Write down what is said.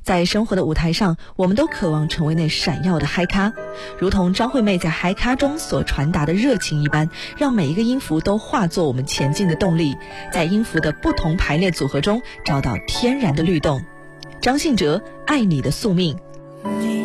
在生活的舞台上，我们都渴望成为那闪耀的嗨咖，如同张惠妹在嗨咖中所传达的热情一般，让每一个音符都化作我们前进的动力，在音符的不同排列组合中找到天然的律动。张信哲，爱你的宿命。